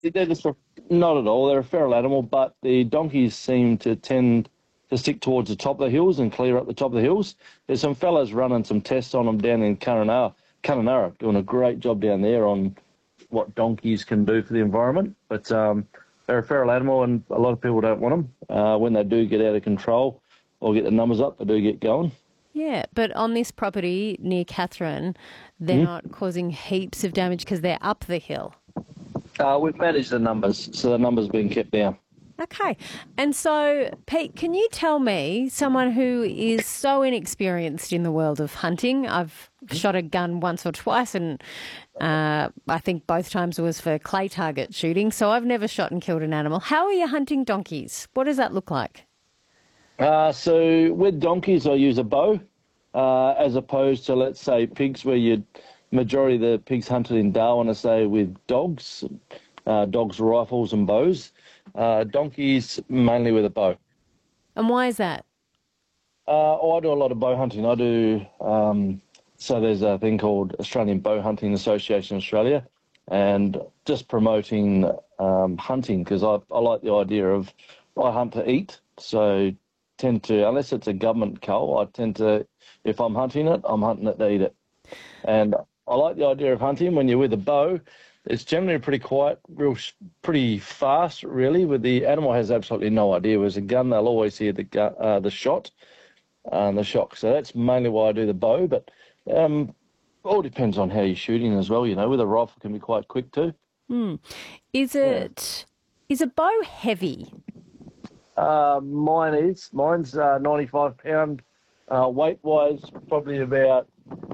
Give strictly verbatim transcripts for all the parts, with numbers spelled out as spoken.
They're just a, not at all. They're a feral animal, but the donkeys seem to tend to stick towards the top of the hills and clear up the top of the hills. There's some fellas running some tests on them down in Kununurra, Kununurra, doing a great job down there on what donkeys can do for the environment. But um, they're a feral animal, and a lot of people don't want them. Uh, when they do get out of control or get the numbers up, they do get going. Yeah, but on this property near Katherine, they're Mm. not causing heaps of damage because they're up the hill. Uh, we've managed the numbers, so the numbers have been kept down. Okay. And so, Pete, can you tell me, someone who is so inexperienced in the world of hunting, I've shot a gun once or twice, and uh, I think both times it was for clay target shooting, so I've never shot and killed an animal. How are you hunting donkeys? What does that look like? Uh, so with donkeys, I use a bow, uh, as opposed to, let's say, pigs, where you majority of the pigs hunted in Darwin are, say, with dogs, uh, dogs, rifles and bows. Uh, donkeys, mainly with a bow. And why is that? Uh, oh, I do a lot of bow hunting. I do, um, so there's a thing called Australian Bow Hunting Association Australia, and just promoting um, hunting, because I, I like the idea of, I hunt to eat, so tend to, unless it's a government cull, I tend to, if I'm hunting it, I'm hunting it to eat it. And I like the idea of hunting when you're with a bow. It's generally pretty quiet, real, pretty fast, really. With the animal has absolutely no idea. With a gun, they'll always hear the gu- uh, the shot and the shock. So that's mainly why I do the bow. But um, all depends on how you're shooting as well. You know, with a rifle can be quite quick too. Hmm. Is it yeah. is a bow heavy? Uh, mine is. Mine's uh, ninety-five pound uh, weight wise, probably about.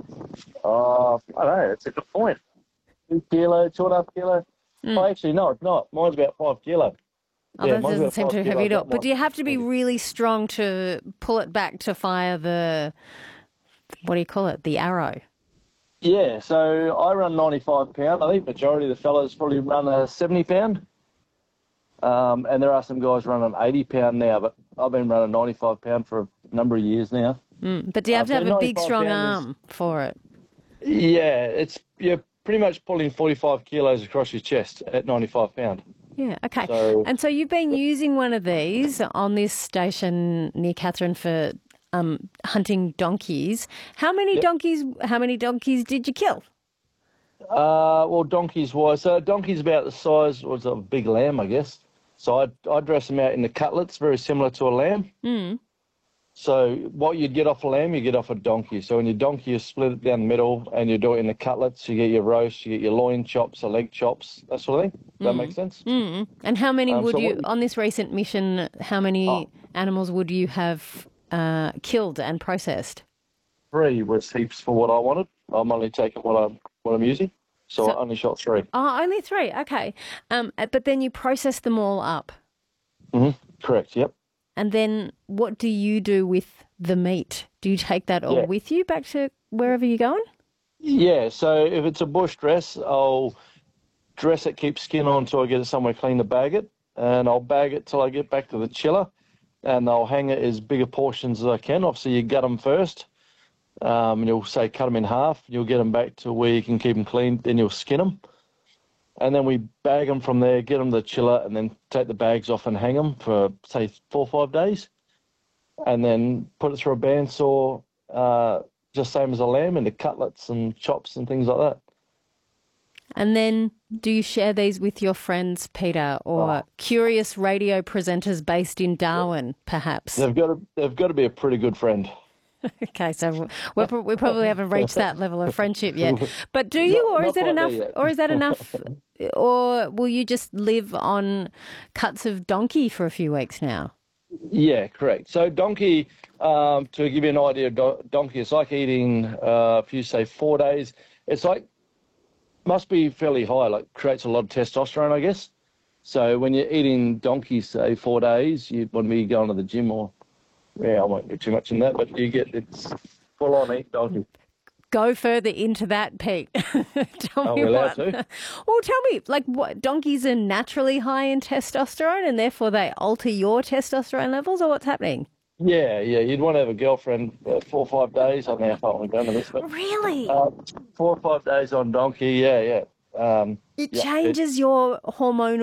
Uh, I don't know. It's a good point. Two kilo, two and a half kilo. Mm. Oh, actually, no, it's not. Mine's about five kilo. Oh, Yeah, that mine's doesn't about seem five too kilo. heavy at all. That But do you have to be one- really strong to pull it back to fire the, what do you call it, the arrow? Yeah, so I run ninety-five pound. I think majority of the fellas probably run a seventy pound. Um, and there are some guys running eighty pound now, but I've been running ninety-five pound for a number of years now. Mm. But do you have Uh, to so have a big, ninety-five strong pound is- arm for it? Yeah, it's you're pretty much pulling forty-five kilos across your chest at ninety-five pound. Yeah, okay. So- And so you've been using one of these on this station near Katherine for um, hunting donkeys. How many Yep. donkeys? How many donkeys did you kill? Uh, well, donkeys wise, so a donkey's about the size was a big lamb, I guess. So I I dress them out in the cutlets, very similar to a lamb. Mm. So what you'd get off a lamb, you get off a donkey. So when your donkey, you split it down the middle and you do it in the cutlets. You get your roast, you get your loin chops, the leg chops, that sort of thing. Does that make sense? Mm. And how many Um, would so you, what- on this recent mission, how many Oh. animals would you have uh, killed and processed? Three was heaps for what I wanted. I'm only taking what I'm what I'm using. So, So- I only shot three. Oh, only three. Okay. Um, uh, but then you process them all up. hmm Correct. Yep. And then what do you do with the meat? Do you take that all Yeah. with you back to wherever you're going? Yeah. So if it's a bush dress, I'll dress it, keep skin on until I get it somewhere clean to bag it, and I'll bag it till I get back to the chiller, and I'll hang it as big a portions as I can. Obviously, you gut them first. Um, and you'll say cut them in half. You'll get them back to where you can keep them clean. Then you'll skin them, and then we bag them from there, get them to the chiller, and then take the bags off and hang them for say four or five days, and then put it through a bandsaw, uh, just same as a lamb, into cutlets and chops and things like that. And then do you share these with your friends, Peter, or Oh. curious radio presenters based in Darwin, perhaps? They've got to, they've got to be a pretty good friend. Okay, so we're, pro- we probably haven't reached that level of friendship yet. But do you, Not- or not is that quite enough, there yet. or is that enough, or will you just live on cuts of donkey for a few weeks now? Yeah, correct. So donkey, um, to give you an idea, do- donkey, it's like eating, uh, if you say four days, it's like, must be fairly high, like creates a lot of testosterone, I guess. So when you're eating donkey, say, four days, you'd want to be going to the gym or, yeah, I won't get too much in that, but you get, it's full on eat donkey. Go further into that, Pete. Tell Are me we allowed what. to? Well, tell me, like, what donkeys are naturally high in testosterone, and therefore they alter your testosterone levels, or what's happening? Yeah, yeah, you'd want to have a girlfriend uh, four or five days. I don't know how far we've done to this, but Really? uh, four or five days on donkey, yeah, yeah. Um, it yeah, it- changes your hormonal